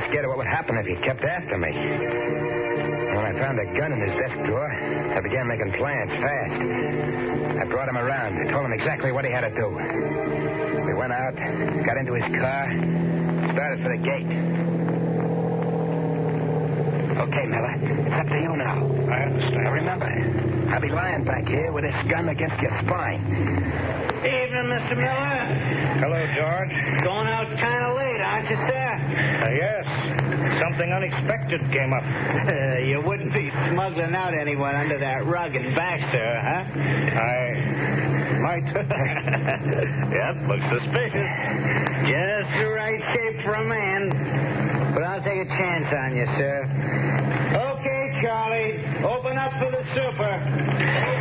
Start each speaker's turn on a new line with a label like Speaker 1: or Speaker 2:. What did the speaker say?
Speaker 1: scared of what would happen if he kept after me. When I found a gun in his desk drawer, I began making plans fast. I brought him around, told him exactly what he had to do. We went out, got into his car, started for the gate. Okay, Miller, it's up to you now.
Speaker 2: I understand.
Speaker 1: Now remember, I'll be lying back here with this gun against your spine.
Speaker 3: Evening, Mr. Miller.
Speaker 2: Hello, George.
Speaker 3: Going out kind of late, aren't you, sir?
Speaker 2: Yes. Something unexpected came up.
Speaker 3: You wouldn't be smuggling out anyone under that rug and back, sir, huh?
Speaker 2: I might.
Speaker 3: Yep, looks suspicious. Just the right shape for a man. But I'll take a chance on you, sir. Okay, Charlie. Open up for the super.